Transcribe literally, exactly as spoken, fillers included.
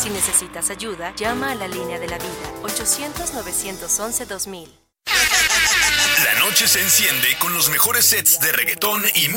Si necesitas ayuda, llama a la línea de la vida, ochocientos, novecientos once, dos mil. La noche se enciende con los mejores sets de reggaetón y